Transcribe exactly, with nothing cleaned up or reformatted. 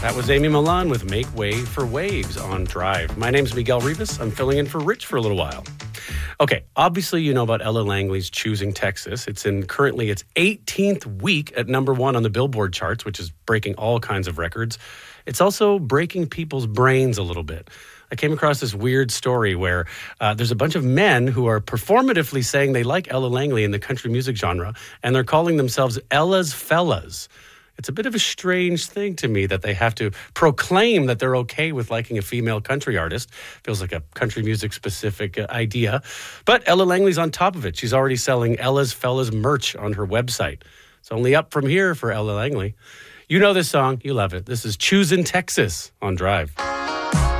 That was Amy Milan with Make Way for Waves on Drive. My name's Miguel Rivas. I'm filling in for Rich for a little while. Okay, obviously you know about Ella Langley's Choosing Texas. It's in currently its eighteenth week at number one on the Billboard charts, which is breaking all kinds of records. It's also breaking people's brains a little bit. I came across this weird story where uh, there's a bunch of men who are performatively saying they like Ella Langley in the country music genre, and they're calling themselves Ella's Fellas. It's a bit of a strange thing to me that they have to proclaim that they're okay with liking a female country artist. Feels like a country music specific uh, idea. But Ella Langley's on top of it. She's already selling Ella's Fellas merch on her website. It's only up from here for Ella Langley. You know this song. You love it. This is Choosing Texas on Drive.